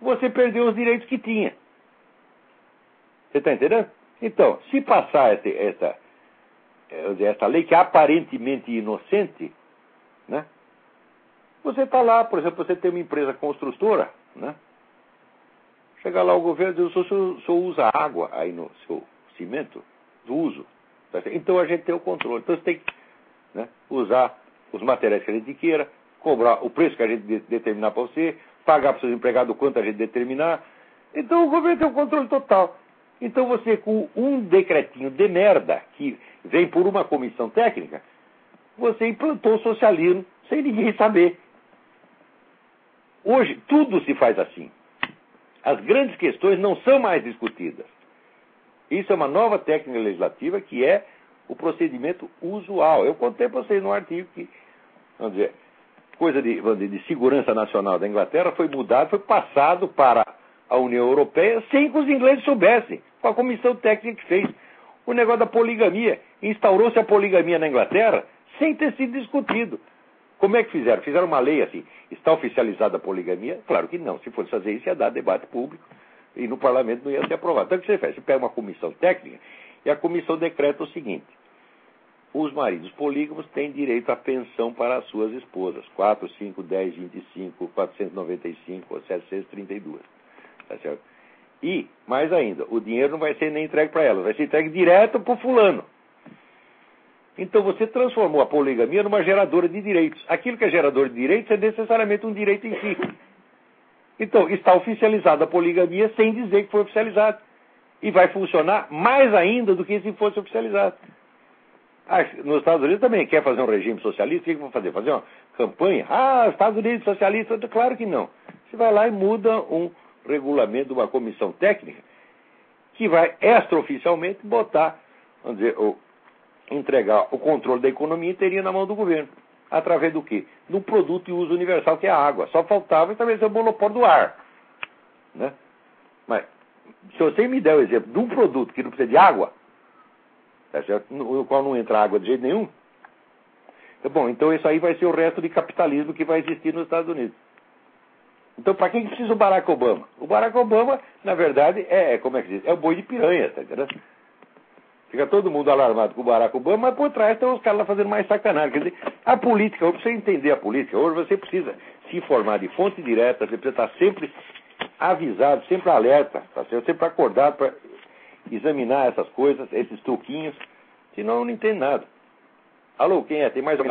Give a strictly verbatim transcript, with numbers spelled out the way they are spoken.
você perdeu os direitos que tinha. Você está entendendo? Então, se passar essa, essa, essa lei que é aparentemente inocente, né? Você está lá, por exemplo, você tem uma empresa construtora, né? Chega lá o governo e diz, o senhor, o senhor usa água aí no seu cimento? Do uso. Então a gente tem o controle. Então você tem que, né, usar os materiais que a gente queira, cobrar o preço que a gente de, determinar para você, pagar para os seus empregados o quanto a gente determinar. Então o governo tem o controle total. Então você, com um decretinho de merda, que vem por uma comissão técnica, você implantou o socialismo sem ninguém saber. Hoje, tudo se faz assim. As grandes questões não são mais discutidas. Isso é uma nova técnica legislativa que é o procedimento usual. Eu contei para vocês no artigo que, vamos dizer, coisa de, vamos dizer, de segurança nacional da Inglaterra foi mudado, foi passado para a União Europeia sem que os ingleses soubessem, com a comissão técnica que fez. O negócio da poligamia. Instaurou-se a poligamia na Inglaterra sem ter sido discutido. Como é que fizeram? Fizeram uma lei assim, está oficializada a poligamia? Claro que não. Se fosse fazer isso, ia dar debate público e no parlamento não ia ser aprovado. Então o que você faz? Você pega uma comissão técnica e a comissão decreta o seguinte: os maridos polígamos têm direito à pensão para as suas esposas. quatro, cinco, dez, vinte e cinco, quatrocentos e noventa e cinco ou setecentos e trinta e dois. Tá certo? E, mais ainda, o dinheiro não vai ser nem entregue para elas, vai ser entregue direto para o fulano. Então você transformou a poligamia numa geradora de direitos. Aquilo que é gerador de direitos é necessariamente um direito em si. Então, está oficializada a poligamia sem dizer que foi oficializado. E vai funcionar mais ainda do que se fosse oficializado. Ah, nos Estados Unidos também quer fazer um regime socialista, o que, que vão fazer? Fazer uma campanha? Ah, Estados Unidos socialista? Claro que não. Você vai lá e muda um regulamento de uma comissão técnica que vai extraoficialmente botar, vamos dizer, o entregar o controle da economia inteirinha na mão do governo. Através do quê? Do produto de uso universal, que é a água. Só faltava estabelecer o monopólio do ar. Né? Mas, se você me der o exemplo de um produto que não precisa de água, tá certo? No qual não entra água de jeito nenhum, bom, então isso aí vai ser o resto de capitalismo que vai existir nos Estados Unidos. Então, para quem que precisa o Barack Obama? O Barack Obama, na verdade, é, como é que diz? É o boi de piranha, tá entendendo? Fica todo mundo alarmado com o Barack Obama, mas por trás estão os caras lá fazendo mais sacanagem. Quer dizer, a política, hoje, para você entender a política, hoje você precisa se informar de fonte direta, você precisa estar sempre avisado, sempre alerta, tá certo? Sempre acordado para examinar essas coisas, esses truquinhos, senão não entende nada. Alô, quem é? Tem mais alguém?